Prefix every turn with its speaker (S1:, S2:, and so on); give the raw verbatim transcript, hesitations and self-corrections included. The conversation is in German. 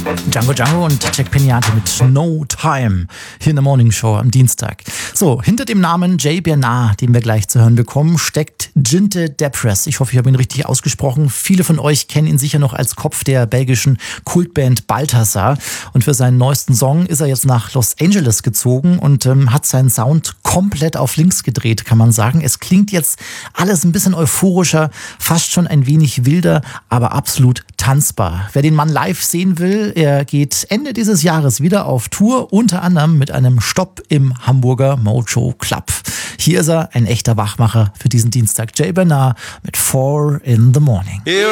S1: Django Django und Jack Pignati mit No Time hier in der Morning Show am Dienstag. So, hinter dem Namen Jay Bernard, den wir gleich zu hören bekommen, steckt Jinte Deprez. Ich hoffe, ich habe ihn richtig ausgesprochen. Viele von euch kennen ihn sicher noch als Kopf der belgischen Kultband Balthazar. Und für seinen neuesten Song ist er jetzt nach Los Angeles gezogen und ähm, hat seinen Sound komplett auf links gedreht, kann man sagen. Es klingt jetzt alles ein bisschen euphorischer, fast schon ein wenig wilder, aber absolut tanzbar. Wer den Mann live sehen will, er geht Ende dieses Jahres wieder auf Tour, unter anderem mit einem Stopp im Hamburger Mojo Club. Hier ist er, ein echter Wachmacher für diesen Dienstag. Jay Bernard mit Four in the Morning.